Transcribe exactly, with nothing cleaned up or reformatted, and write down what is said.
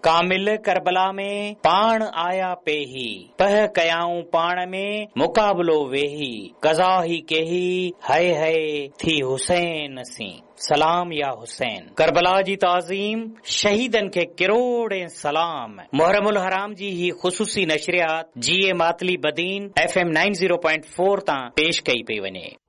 कामिल करबला में पाण आया पेही पह कयाऊं पाण में मुकाबलो वेही कज़ा ही केही हाय हाय थी हुसैन सी। सलाम या हुसैन। करबला जी ताज़ीम शहीदन के किरोड़े सलाम। मुहर्रमुल हराम जी ही ख़ुसूसी नशरियात जी ए Matali Badin F M nine zero point four तां पेश कई पई वञे।